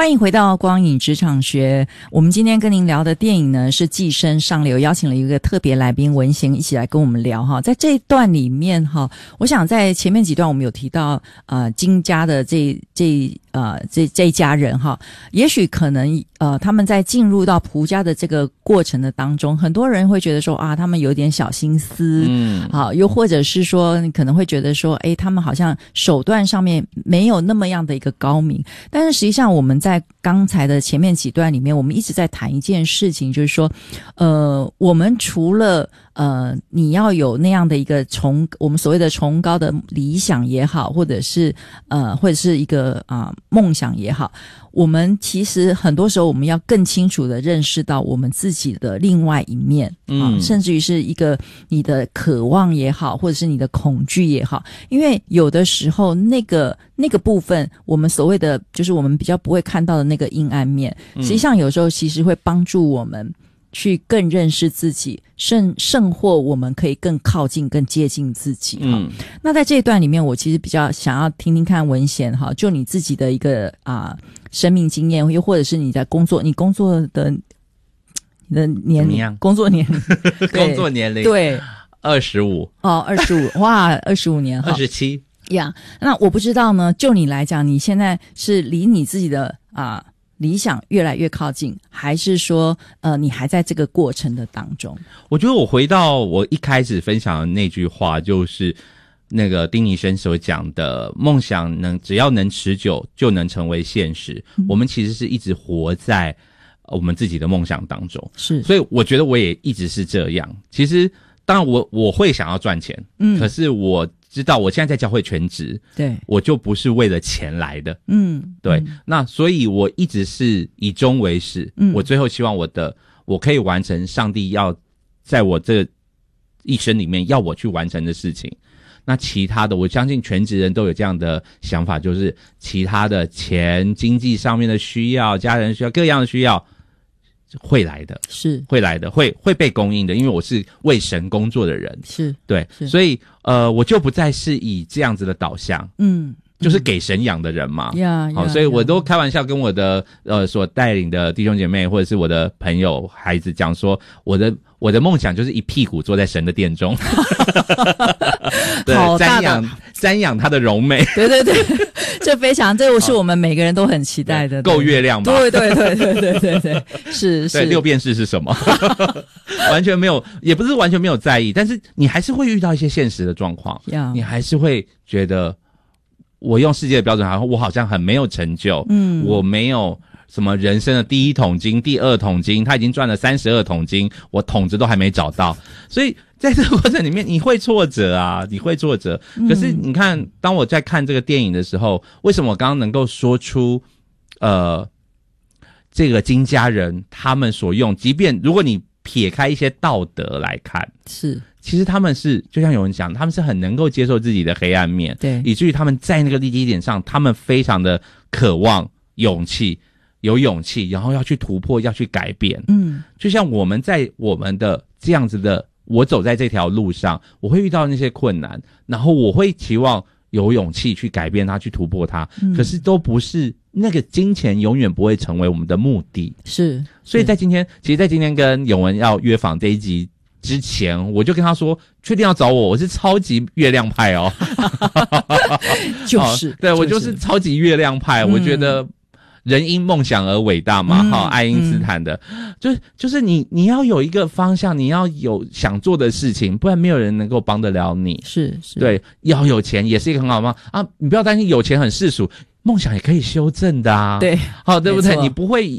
欢迎回到光影职场学。我们今天跟您聊的电影呢是《寄生上流》，邀请了一个特别来宾文贤一起来跟我们聊哈。在这一段里面哈，我想在前面几段我们有提到金家的这一家人哈，也许可能他们在进入到蒲家的这个过程的当中，很多人会觉得说啊，他们有点小心思，好，又或者是说你可能会觉得说，他们好像手段上面没有那么样的一个高明。但是实际上我们在刚才的前面几段里面，我们一直在谈一件事情，就是说我们除了你要有那样的一个我们所谓的崇高的理想也好，或者是一个梦想也好，我们其实很多时候我们要更清楚的认识到我们自己的另外一面，甚至于是一个你的渴望也好，或者是你的恐惧也好，因为有的时候那个部分，我们所谓的就是我们比较不会看到的那个阴暗面，实际上有时候其实会帮助我们去更认识自己，甚或我们可以更靠近更接近自己。那在这一段里面，我其实比较想要听听看文贤哈，就你自己的一个生命经验，又或者是你在工作的你的年龄，工作年龄工作年龄对 25 哦，25哇，25年哈 27 呀。那我不知道呢，就你来讲，你现在是离你自己的理想越来越靠近，还是说你还在这个过程的当中？ 我觉得我回到我一开始分享的那句话，就是那个丁尼生所讲的，梦想只要能持久就能成为现实。我们其实是一直活在我们自己的梦想当中， 是， 所以我觉得我也一直是这样。其实当然我会想要赚钱，可是我知道我现在在教会全职，对，我就不是为了钱来的，对，那所以我一直是以终为始，我最后希望我可以完成上帝要在我这一生里面要我去完成的事情。那其他的，我相信全职人都有这样的想法，就是其他的钱、经济上面的需要、家人需要、各样的需要会来的，是会来的，会被供应的，因为我是为神工作的人，是对，所以我就不再是以这样子的导向，就是给神养的人嘛，好，所以我都开玩笑跟我的所带领的弟兄姐妹或者是我的朋友孩子讲说，我的梦想就是一屁股坐在神的殿中，对，瞻仰他的荣美，对对对， 这是我们每个人都很期待的， 够月亮吧？对对对对对对对，是对六便士是什么？完全没有，也不是完全没有在意，但是你还是会遇到一些现实的状况，你还是会觉得我用世界的标准，我好像很没有成就，我没有什么人生的第一桶金、第二桶金，他已经赚了32桶金，我桶子都还没找到，所以在这个过程里面，你会挫折啊，你会挫折。可是你看，当我在看这个电影的时候，为什么我刚刚能够说出，这个金家人他们所用，即便如果你撇开一些道德来看，是。其实他们是就像有人讲，他们是很能够接受自己的黑暗面，对，以至于他们在那个立基点上，他们非常的渴望有勇气，然后要去突破，要去改变。就像我们在我们的这样子的，我走在这条路上，我会遇到那些困难，然后我会期望有勇气去改变它，去突破它。可是都不是那个金钱永远不会成为我们的目的。是，所以在今天跟永文要约访这一集之前，我就跟他说，确定要找我是超级月亮派哦。就是对，我就是超级月亮派，我觉得人因梦想而伟大嘛，爱因斯坦的，就是你要有一个方向，你要有想做的事情，不然没有人能够帮得了你。是，对，要有钱也是一个很好吗？你不要担心有钱很世俗，梦想也可以修正的啊。对，好，对不对？你不会